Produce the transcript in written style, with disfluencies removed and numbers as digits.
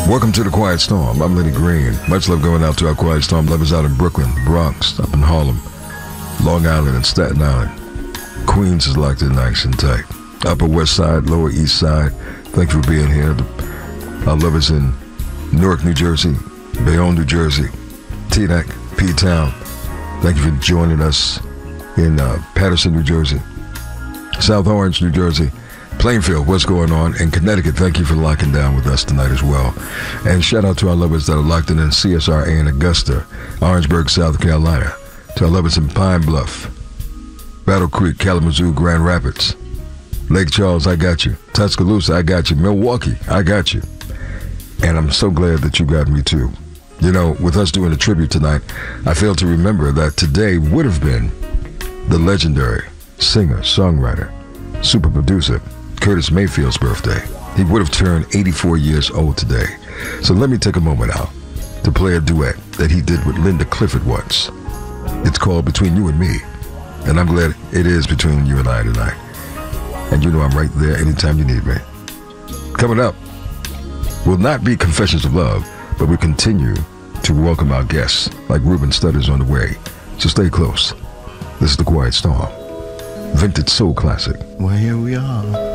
Welcome to the Quiet Storm. I'm Lenny Green. Much love going out to our Quiet Storm lovers out in Brooklyn, Bronx, up in Harlem, Long Island, and Staten Island. Queens is locked in nice and tight. Upper West Side, Lower East Side. Thank you for being here. Our lovers in Newark, New Jersey, Bayonne, New Jersey, Teaneck, P-Town. Thank you for joining us in Patterson, New Jersey, South Orange, New Jersey, Plainfield, what's going on? In Connecticut, thank you for locking down with us tonight as well. And shout out to our lovers that are locked in CSRA in Augusta, Orangeburg, South Carolina. To our lovers in Pine Bluff, Battle Creek, Kalamazoo, Grand Rapids, Lake Charles, I got you. Tuscaloosa, I got you. Milwaukee, I got you. And I'm so glad that you got me too. You know, with us doing a tribute tonight, I failed to remember that today would have been the legendary singer, songwriter, super producer, Curtis Mayfield's birthday. He would have turned 84 years old today. So let me take a moment out to play a duet that he did with Linda Clifford once. It's called Between You and Me. And I'm glad it is between you and I tonight. And you know I'm right there anytime you need me. Coming up will not be Confessions of Love, but we continue to welcome our guests like Ruben Studdard's on the way. So stay close. This is The Quiet Storm. Vintage Soul Classic. Well, here we are.